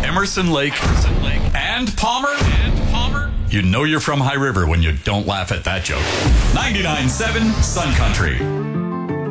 Emerson Lake, and Palmer. You know you're from High River when you don't laugh at that joke. 99.7 Sun Country.